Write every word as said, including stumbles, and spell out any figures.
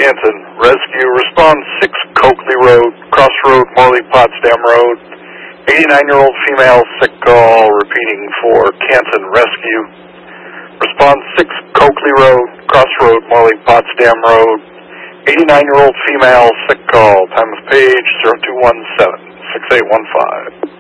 Canton Rescue. Respond six Coakley Road, Crossroad, Morley, Potsdam Road. eighty-nine-year-old female, sick call, repeating for Canton Rescue. Respond six Coakley Road, Crossroad, Morley, Potsdam Road. eighty-nine-year-old female, sick call. Time of page zero two one seven, six eight one five.